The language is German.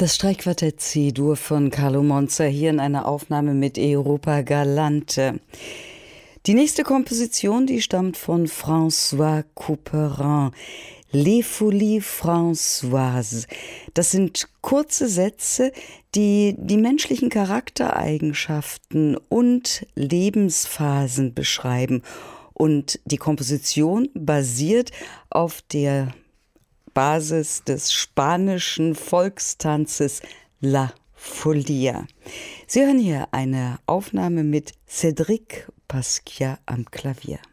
Das Streichquartett C-Dur von Carlo Monza hier in einer Aufnahme mit Europa Galante. Die nächste Komposition, die stammt von François Couperin. Les Folies Françoises. Das sind kurze Sätze, die die menschlichen Charaktereigenschaften und Lebensphasen beschreiben. Und die Komposition basiert auf der Basis des spanischen Volkstanzes La Folia. Sie hören hier eine Aufnahme mit Cédric Pasquier am Klavier.